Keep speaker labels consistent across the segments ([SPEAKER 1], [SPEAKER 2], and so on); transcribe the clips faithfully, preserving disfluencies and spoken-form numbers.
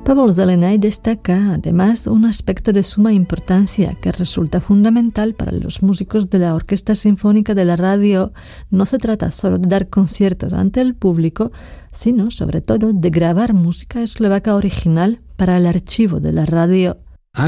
[SPEAKER 1] Pavel Zelenay destaca además un aspecto de suma importancia que resulta fundamental para los músicos de la Orquesta Sinfónica de la Radio. No se trata solo de dar conciertos ante el público, sino sobre todo de grabar música eslovaca original para el archivo de la radio.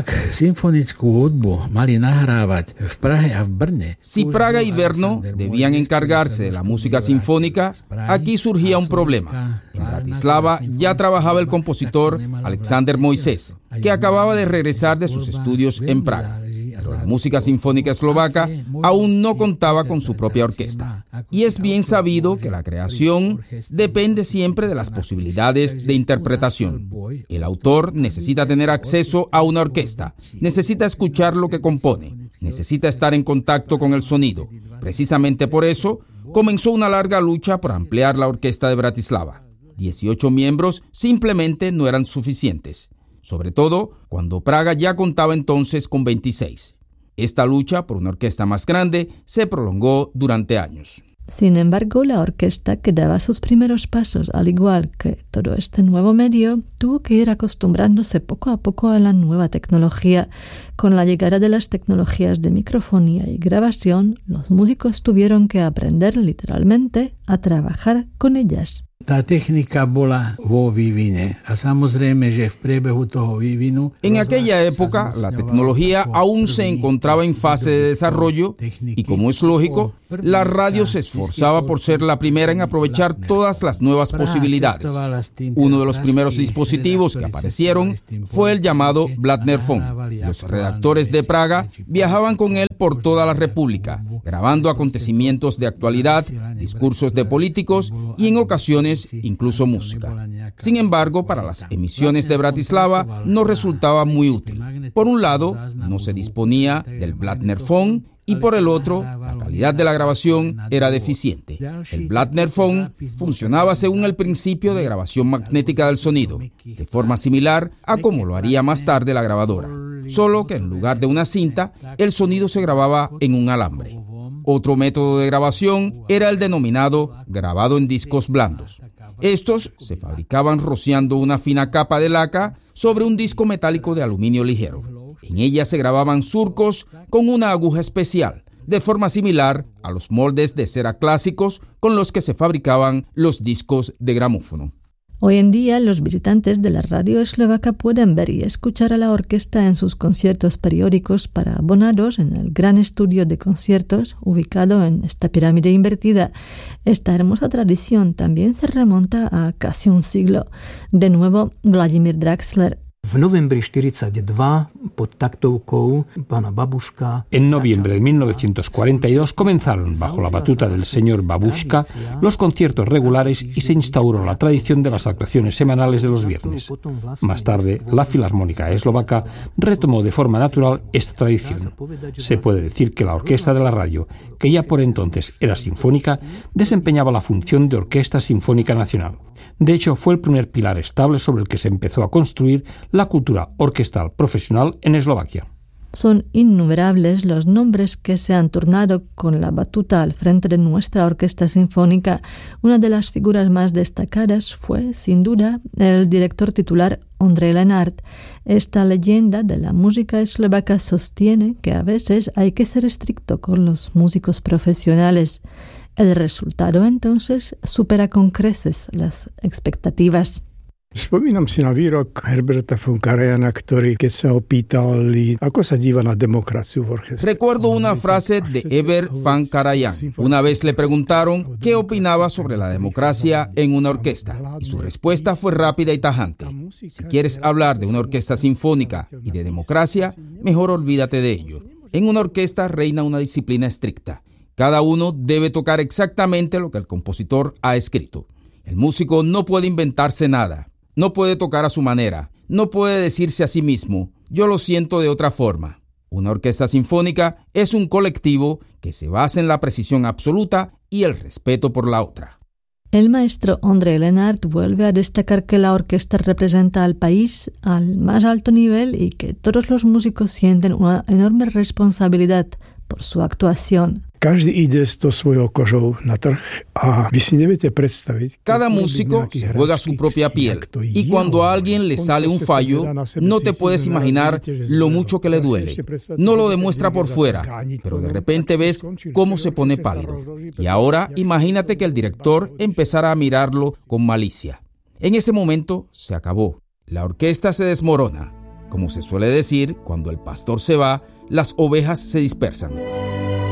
[SPEAKER 2] Si Praga y Brno debían encargarse de la música sinfónica, aquí surgía un problema. En Bratislava ya trabajaba el compositor Alexander Moisés, que acababa de regresar de sus estudios en Praga. Pero la música sinfónica eslovaca aún no contaba con su propia orquesta. Y es bien sabido que la creación depende siempre de las posibilidades de interpretación. El autor necesita tener acceso a una orquesta, necesita escuchar lo que compone, necesita estar en contacto con el sonido. Precisamente por eso comenzó una larga lucha por ampliar la orquesta de Bratislava. dieciocho miembros simplemente no eran suficientes, sobre todo cuando Praga ya contaba entonces con veintiséis. Esta lucha por una orquesta más grande se prolongó durante años.
[SPEAKER 1] Sin embargo, la orquesta que daba sus primeros pasos, al igual que todo este nuevo medio, tuvo que ir acostumbrándose poco a poco a la nueva tecnología. Con la llegada de las tecnologías de microfonía y grabación, los músicos tuvieron que aprender literalmente a trabajar con ellas.
[SPEAKER 3] Tá technika bola vo vývine a samozrejme, že v priebehu toho vývinu.
[SPEAKER 2] En aquella época, la tecnología aún se encontraba en fase de desarrollo y, como es lógico, la radio se esforzaba por ser la primera en aprovechar todas las nuevas posibilidades. Uno de los primeros dispositivos que aparecieron fue el llamado Blattner Phone. Los redactores de Praga viajaban con él por toda la República, grabando acontecimientos de actualidad, discursos de políticos y en ocasiones incluso música. Sin embargo, para las emisiones de Bratislava no resultaba muy útil. Por un lado, no se disponía del Blattner Phone y por el otro, la calidad de la grabación era deficiente. El Blattner Phone funcionaba según el principio de grabación magnética del sonido, de forma similar a como lo haría más tarde la grabadora, solo que en lugar de una cinta, el sonido se grababa en un alambre. Otro método de grabación era el denominado grabado en discos blandos. Estos se fabricaban rociando una fina capa de laca sobre un disco metálico de aluminio ligero. En ella se grababan surcos con una aguja especial, de forma similar a los moldes de cera clásicos con los que se fabricaban los discos de gramófono.
[SPEAKER 1] Hoy en día, los visitantes de la radio eslovaca pueden ver y escuchar a la orquesta en sus conciertos periódicos para abonados en el gran estudio de conciertos ubicado en esta pirámide invertida. Esta hermosa tradición también se remonta a casi un siglo. De nuevo, Vladimír Draxler.
[SPEAKER 4] V novembri štyridsaťdva pod taktovkou pána Babuška.
[SPEAKER 5] En noviembre de mil novecientos cuarenta y dos comenzaron, bajo la batuta del señor Babuška, los conciertos regulares y se instauró la tradición de las actuaciones semanales de los viernes. Más tarde, la Filarmónica Eslovaca retomó de forma natural esta tradición. Se puede decir que la orquesta de la radio, que ya por entonces era sinfónica, desempeñaba la función de orquesta sinfónica nacional. De hecho, fue el primer pilar estable sobre el que se empezó a construir la cultura orquestal profesional en Eslovaquia.
[SPEAKER 1] Son innumerables los nombres que se han turnado con la batuta al frente de nuestra orquesta sinfónica. Una de las figuras más destacadas fue, sin duda, el director titular Ondřej Lenart. Esta leyenda de la música eslovaca sostiene que a veces hay que ser estricto con los músicos profesionales. El resultado, entonces, supera con creces las expectativas.
[SPEAKER 6] Spomínam si na výrok Herberta von Karajana, ktorý, keď sa ho pýtali, ako sa díva na demokraciu v orchestre.
[SPEAKER 2] Recuerdo una frase de Herbert von Karajan. Una vez le preguntaron qué opinaba sobre la democracia en una orquesta, y su respuesta fue rápida y tajante. Si quieres hablar de una orquesta sinfónica y de democracia, mejor olvídate de ello. En una orquesta reina una disciplina estricta. Cada uno debe tocar exactamente lo que el compositor ha escrito. El músico no puede inventarse nada. No puede tocar a su manera, no puede decirse a sí mismo, yo lo siento de otra forma. Una orquesta sinfónica es un colectivo que se basa en la precisión absoluta y el respeto por la otra.
[SPEAKER 1] El maestro Ondřej Lenart vuelve a destacar que la orquesta representa al país al más alto nivel y que todos los músicos sienten una enorme responsabilidad por su actuación.
[SPEAKER 2] Cada músico se juega su propia piel y cuando a alguien le sale un fallo, no te puedes imaginar lo mucho que le duele. No lo demuestra por fuera, pero de repente ves cómo se pone pálido. Y ahora imagínate que el director empezara a mirarlo con malicia. En ese momento se acabó. La orquesta se desmorona. Como se suele decir, cuando el pastor se va, las ovejas se dispersan.